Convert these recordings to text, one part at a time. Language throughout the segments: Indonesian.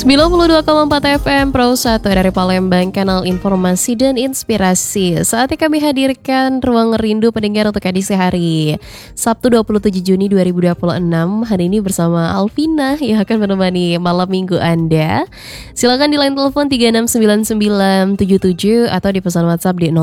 92,4 FM Pro 1 dari Palembang, kanal informasi dan inspirasi. Saatnya kami hadirkan Ruang Rindu pendengar untuk edisi hari Sabtu 27 Juni 2026. Hari ini bersama Alvina yang akan menemani malam minggu Anda. Silakan di line telepon 369977 atau di pesan WhatsApp di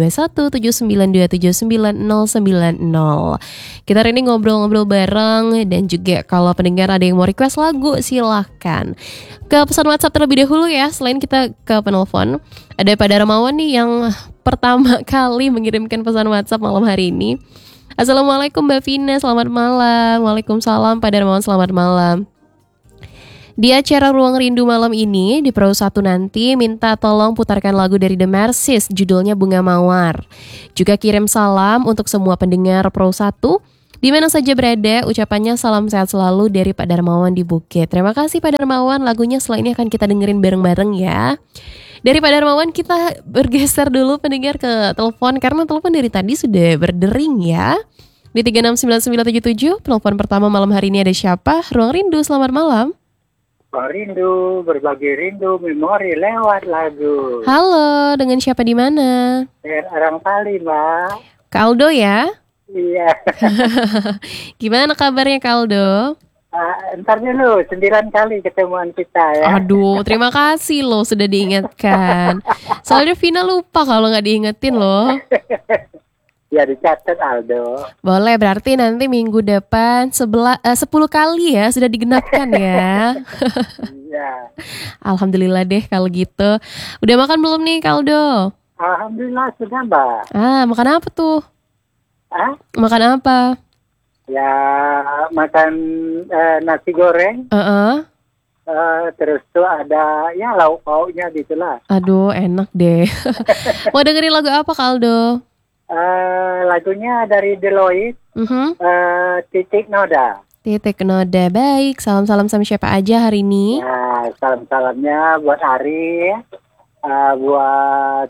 082179279090. Kita hari ini ngobrol-ngobrol bareng, dan juga kalau pendengar ada yang mau request lagu silahkan ke pesan WhatsApp terlebih dahulu ya. Selain kita ke penelpon, ada Pak Darmawan nih yang pertama kali mengirimkan pesan WhatsApp malam hari ini. Assalamualaikum Mbak Vina, selamat malam. Waalaikumsalam Pak Darmawan, selamat malam. Di acara Ruang Rindu malam ini di Pro 1 nanti minta tolong putarkan lagu dari The Mercies, judulnya Bunga Mawar. Juga kirim salam untuk semua pendengar Pro 1 di mana saja berada. Ucapannya salam sehat selalu dari Pak Darmawan di Bukit. Terima kasih Pak Darmawan. Lagunya setelah ini akan kita dengerin bareng-bareng ya. Dari Pak Darmawan kita bergeser dulu pendengar ke telepon, karena telepon dari tadi sudah berdering ya. Di 369977, telepon pertama malam hari ini ada siapa? Ruang Rindu, selamat malam. Ruang Rindu, berbagi rindu, memori lewat lagu. Halo, dengan siapa di mana? Orang Pali, Mbak. Kak Aldo ya? Iya. Gimana kabarnya Kak Aldo? Ntar dulu, 9 kali ketemuan kita ya. Aduh, terima kasih loh sudah diingatkan. Soalnya Vina lupa kalau nggak diingetin loh. Ya dicatat Aldo. Boleh, berarti nanti minggu depan 10 kali ya sudah digenapkan ya. Iya. Alhamdulillah deh kalau gitu. Udah makan belum nih Kak Aldo? Alhamdulillah sudah, Mbak. Makan apa tuh? Makan apa? Ya makan nasi goreng. Terus tuh ada ya lauk pauknya gitulah. Aduh, enak deh. Mau dengerin lagu apa Kak Aldo? Lagunya dari Deloitte. Titik Noda. Titik Noda. Baik, salam-salam sama siapa aja hari ini? Ya, salam-salamnya buat Ari, buat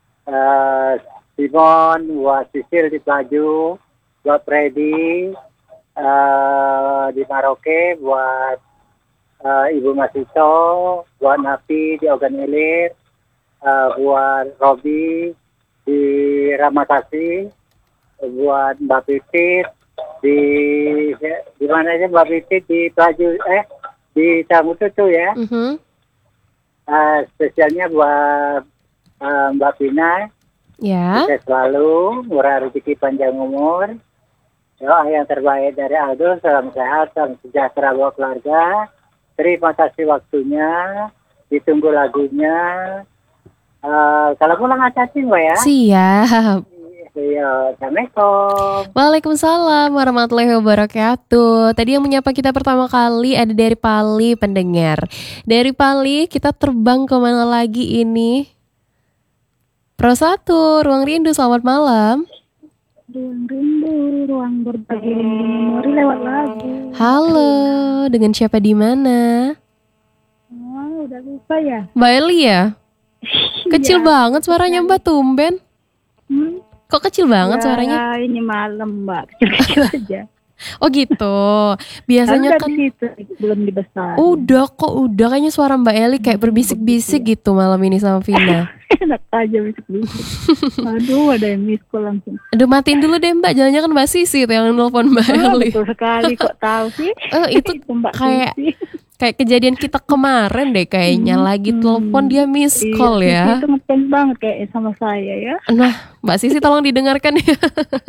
Simon, buat Sisil di Pelaju, buat Freddy di Maroke, buat Ibu Masito, buat Nafi di Ogan Ilir, buat Robi di Ramakasi, buat Mbak Pipit di mana aja Mbak Pipit di Pelaju, di Tanggututu ya. Spesialnya buat Mbak Pina. Ya. Sukses selalu, murah rezeki, panjang umur. Doa yang terbaik dari Aldo, salam sehat, salam sejahtera buat keluarga. Terima kasih waktunya, ditunggu lagunya. Kalau pulang hati-hati Mbak ya. Siap. Iya, Assalamualaikum. Waalaikumsalam warahmatullahi wabarakatuh. Tadi yang menyapa kita pertama kali ada dari Pali pendengar. Dari Pali kita terbang kemana lagi ini? Pro 1, Ruang Rindu, selamat malam. Ruang Rindu, ruang berbagi memori lewat lagu. Halo, dengan siapa di mana? Udah lupa ya? Mbak Eli ya? Kecil banget suaranya Mbak, tumben. Kok kecil banget suaranya? Ini malam Mbak, kecil-kecil aja. Oh gitu. Biasanya kan situ, belum dibesar. Udah kayaknya suara Mbak Eli kayak berbisik-bisik gitu malam ini sama Vina. Enak aja bisik-bisik. Aduh, ada yang miss call langsung. Aduh, matiin dulu deh Mbak, jangan-jangan Mbak Sisi tuh yang nelfon Mbak Eli. Betul sekali, kok tahu sih? Itu kayak kejadian kita kemarin deh kayaknya, lagi telepon dia miss call ya. Itu ngefans banget kayak sama saya ya. Nah, Mbak Sisi tolong didengarkan ya.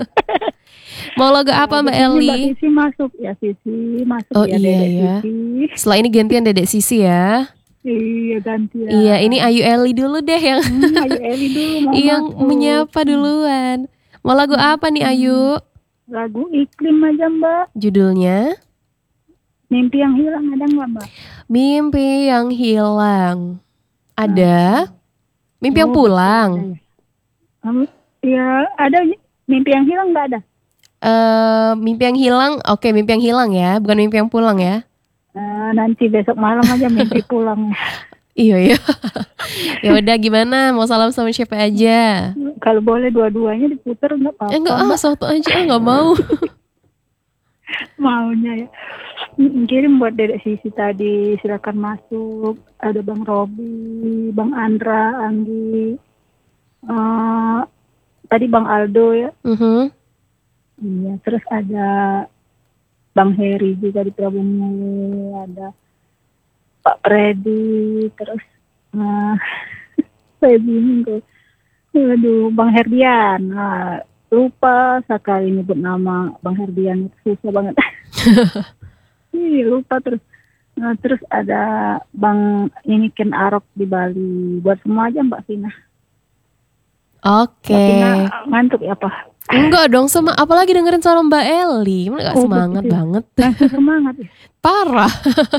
Mau lagu apa Mbak Eli? Mbak Sisi masuk ya, Sisi masuk. Oh ya, iya ya. Setelah ini gantian Dedek Sisi ya. Iya gantian. Iya, ini Ayu Eli dulu deh yang Ayu Eli dulu yang menyapa duluan. Mau lagu apa nih Ayu? Lagu Iklim aja Mbak. Judulnya? Mimpi yang hilang ada nggak Mbak? Mimpi yang hilang. Ada? Mimpi yang pulang? Ya ada. Mimpi yang hilang nggak ada? Mimpi yang hilang. Oke, mimpi yang hilang ya, bukan mimpi yang pulang ya. Nanti besok malam aja mimpi pulang. Iya. Ya udah, gimana? Mau salam sama siapa aja? Kalau boleh dua-duanya diputar nggak apa-apa. Enggak, satu aja nggak mau. Maunya ya. Kirim buat Dedek Sisi tadi, silakan masuk. Ada Bang Robi, Bang Andra, Anggi, tadi Bang Aldo ya. Iya, terus ada Bang Heri juga di Prabumi, ada Pak Freddy, terus saya bingung kok. Aduh, Bang Herdian. Lupa sekali nyebut nama Bang Herdian, itu susah banget. Lupa terus. Terus ada Bang ini Ken Arok di Bali. Buat semua aja Mbak Vina. Oke. Mbak Vina ngantuk ya Pak? Enggak dong, apalagi dengerin suara Mbak Eli. Mana gak semangat betul. banget. Langsung semangat ya. Parah.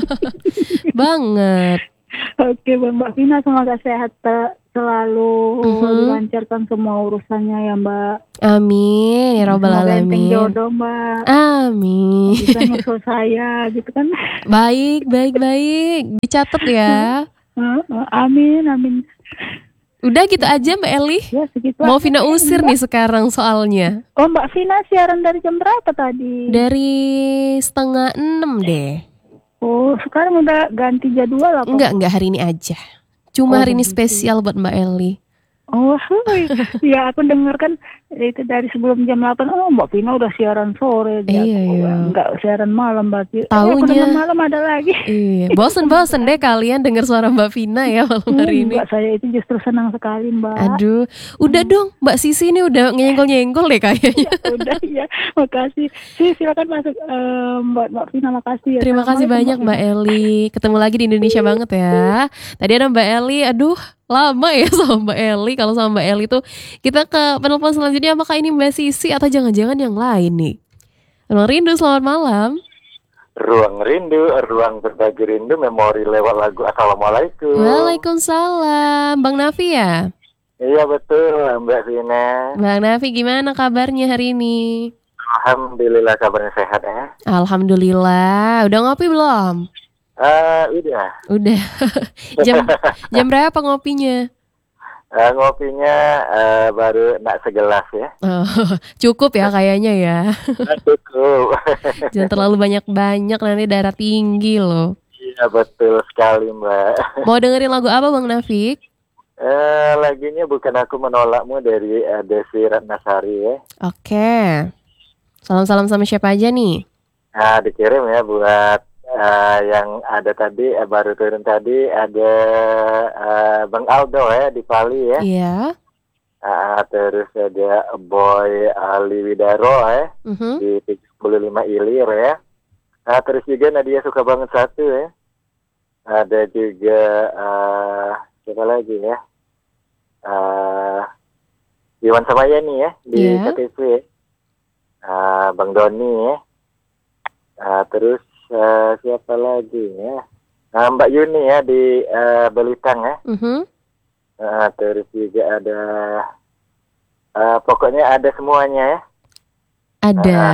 Banget. Oke Mbak Vina, semoga sehat selalu, dilancarkan semua urusannya ya Mbak. Amin ya robbal Semoga enteng alamin. jodoh Mbak. Amin. Bisa nyusul saya gitu kan. Baik. Dicatat ya. Amin. Udah gitu aja Mbak Eli. Ya segitu. Mau Vina usir nih sekarang soalnya. Oh Mbak Vina siaran dari jam berapa tadi? Dari 5:30 deh. Oh sekarang udah ganti jadwal apa? Enggak hari ini aja. Cuma hari ini begitu. spesial buat Mbak Eli. Oh ya aku denger kan itu dari sebelum jam 8. Oh Mbak Vina udah siaran sore. Iya. Enggak siaran malam berarti. Taunya. Aku denger malam ada lagi. Iya, bosen deh kalian dengar suara Mbak Vina ya malam hari ini. Mbak saya itu justru senang sekali Mbak. Aduh, udah dong Mbak Sisi ini udah nyenggol-nyenggol deh kayaknya. Udah ya, makasih. Silakan masuk Mbak Vina, makasih ya. Terima kasih banyak Mbak Eli. Ketemu lagi di Indonesia banget ya. Tadi ada Mbak Eli, aduh lama ya sama Mbak Eli. Kalau sama Mbak Eli tuh kita ke penelpon selanjutnya, apakah ini Mbak Sisi atau jangan-jangan yang lain nih? Ruang Rindu, selamat malam. Ruang Rindu, ruang berbagi rindu, memori lewat lagu. Assalamualaikum. Waalaikumsalam, Bang Nafi ya? Iya betul Mbak Vina. Bang Nafi gimana kabarnya hari ini? Alhamdulillah kabarnya sehat ya. Alhamdulillah, udah ngopi belum? Udah. Jam berapa ngopinya? Ngopinya baru nak segelas ya. Oh, cukup ya kayaknya ya. Cukup. Jangan terlalu banyak-banyak, nanti darah tinggi loh. Iya betul sekali Mbak. Mau dengerin lagu apa Bang Nafik? Lagunya Bukan Aku Menolakmu dari Desi Ratnasari ya. Oke. Salam-salam sama siapa aja nih? Nah dikirim ya buat yang ada tadi, baru turun tadi ada Bang Aldo ya di Bali ya. Iya. Terus ada Boy Ali Widaro ya di 75 Ilir ya. Terus juga Nadia Suka Banget satu ya. Ada juga siapa lagi ya? Iwan Samayani ya di KTP. Bang Doni ya. Terus siapa lagi ya? Mbak Yuni ya di Belitang ya. Terus juga ada pokoknya ada semuanya ya. Ada.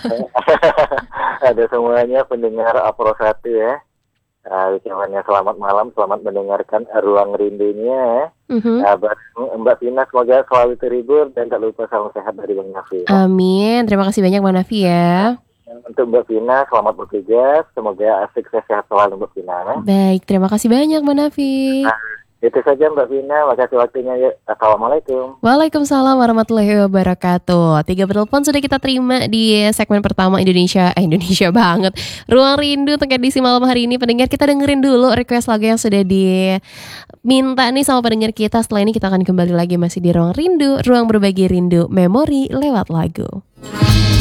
Ada semuanya pendengar Pro 1 ya. Ucapannya selamat malam, selamat mendengarkan Ruang Rindunya ya. Mbak Vina semoga selalu terhibur dan tak lupa salam sehat dari Bang Nafi. Amin, terima kasih banyak Bang Nafi ya. Untuk Mbak Vina selamat bekerja, semoga sukses sehat selalu Mbak Vina ya. Baik, terima kasih banyak Bang Nafi. Itu saja Mbak Vina, makasih waktunya ya. Assalamualaikum. Waalaikumsalam warahmatullahi wabarakatuh. 3 penelpon sudah kita terima di segmen pertama Indonesia banget. Ruang Rindu untuk edisi malam hari ini. Pendengar, kita dengerin dulu request lagu yang sudah diminta nih sama pendengar kita. Setelah ini kita akan kembali lagi masih di Ruang Rindu, ruang berbagi rindu, memori lewat lagu.